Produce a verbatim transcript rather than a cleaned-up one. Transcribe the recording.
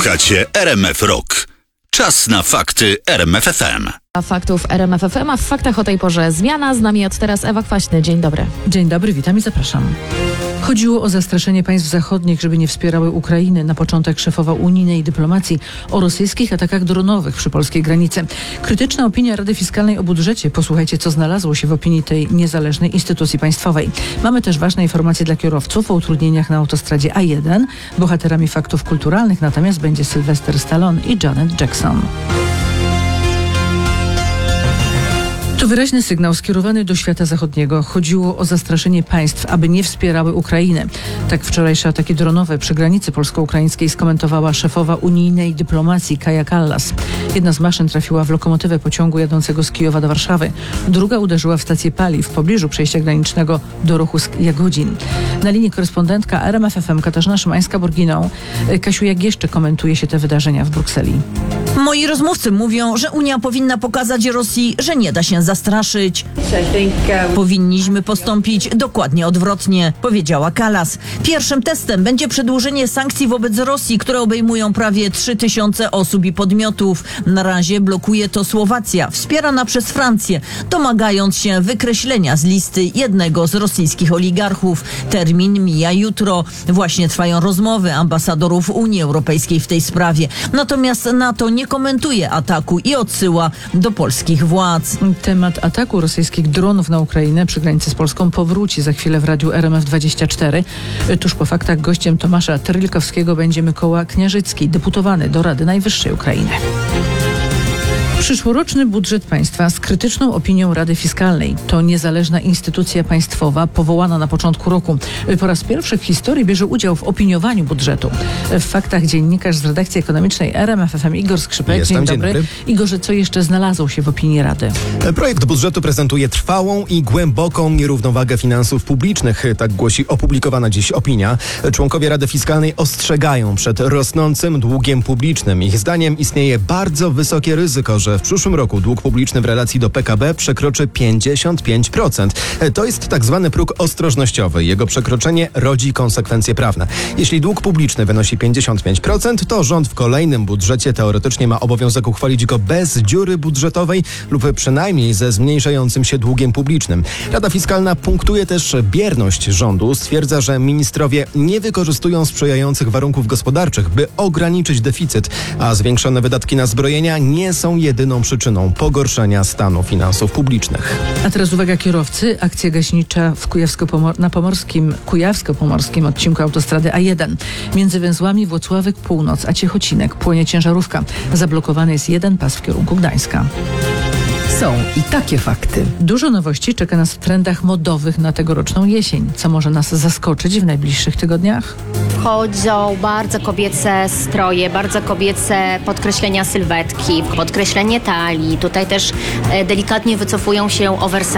Słuchacie R M F Rock. Czas na fakty R M F F M. A faktów R M F F M, a w faktach o tej porze zmiana. Z nami od teraz Ewa Kwaśny. Dzień dobry. Dzień dobry, witam i zapraszam. Chodziło o zastraszenie państw zachodnich, żeby nie wspierały Ukrainy. Na początek szefowa unijnej dyplomacji o rosyjskich atakach dronowych przy polskiej granicy. Krytyczna opinia Rady Fiskalnej o budżecie. Posłuchajcie, co znalazło się w opinii tej niezależnej instytucji państwowej. Mamy też ważne informacje dla kierowców o utrudnieniach na autostradzie A jeden. Bohaterami faktów kulturalnych natomiast będzie Sylwester Stallone i Janet Jackson. To wyraźny sygnał skierowany do świata zachodniego. Chodziło o zastraszenie państw, aby nie wspierały Ukrainy. Tak wczorajsze ataki dronowe przy granicy polsko-ukraińskiej skomentowała szefowa unijnej dyplomacji Kaja Kallas. Jedna z maszyn trafiła w lokomotywę pociągu jadącego z Kijowa do Warszawy. Druga uderzyła w stację paliw w pobliżu przejścia granicznego do ruchu z Jagodzin. Na linii korespondentka R M F F M Katarzyna Szymańska-Borginą. Kasiu, jak jeszcze komentuje się te wydarzenia w Brukseli? Moi rozmówcy mówią, że Unia powinna pokazać Rosji, że nie da się zastraszyć. Powinniśmy postąpić dokładnie odwrotnie, powiedziała Kallas. Pierwszym testem będzie przedłużenie sankcji wobec Rosji, które obejmują prawie trzy tysiące osób i podmiotów. Na razie blokuje to Słowacja, wspierana przez Francję, domagając się wykreślenia z listy jednego z rosyjskich oligarchów. Termin mija jutro. Właśnie trwają rozmowy ambasadorów Unii Europejskiej w tej sprawie. Natomiast NATO nie komentuje ataku i odsyła do polskich władz. Temat ataku rosyjskich dronów na Ukrainę przy granicy z Polską powróci za chwilę w radiu R M F dwadzieścia cztery. Tuż po faktach gościem Tomasza Trylkowskiego będzie Mykoła Kniarzycki, deputowany do Rady Najwyższej Ukrainy. Przyszłoroczny budżet państwa z krytyczną opinią Rady Fiskalnej. To niezależna instytucja państwowa powołana na początku roku. Po raz pierwszy w historii bierze udział w opiniowaniu budżetu. W faktach dziennikarz z redakcji ekonomicznej R M F F M Igor Skrzypek. Jestem, dzień, dzień dobry. dobry. Igorze, co jeszcze znalazło się w opinii Rady? Projekt budżetu prezentuje trwałą i głęboką nierównowagę finansów publicznych. Tak głosi opublikowana dziś opinia. Członkowie Rady Fiskalnej ostrzegają przed rosnącym długiem publicznym. Ich zdaniem istnieje bardzo wysokie ryzyko, że w przyszłym roku dług publiczny w relacji do P K B przekroczy pięćdziesiąt pięć procent. To jest tak zwany próg ostrożnościowy. Jego przekroczenie rodzi konsekwencje prawne. Jeśli dług publiczny wynosi pięćdziesiąt pięć procent, to rząd w kolejnym budżecie teoretycznie ma obowiązek uchwalić go bez dziury budżetowej lub przynajmniej ze zmniejszającym się długiem publicznym. Rada Fiskalna punktuje też bierność rządu. Stwierdza, że ministrowie nie wykorzystują sprzyjających warunków gospodarczych, by ograniczyć deficyt, a zwiększone wydatki na zbrojenia nie są jedyną przyczyną pogorszenia stanu finansów publicznych. A teraz uwaga kierowcy. Akcja gaśnicza w Kujawsko-Pomor- na pomorskim, Kujawsko-Pomorskim odcinku autostrady A jeden. Między węzłami Włocławek Północ a Ciechocinek płonie ciężarówka. Zablokowany jest jeden pas w kierunku Gdańska. Są i takie fakty. Dużo nowości czeka nas w trendach modowych na tegoroczną jesień. Co może nas zaskoczyć w najbliższych tygodniach? Wchodzą bardzo kobiece stroje, bardzo kobiece podkreślenia sylwetki, podkreślenie talii. Tutaj też e, delikatnie wycofują się oversize.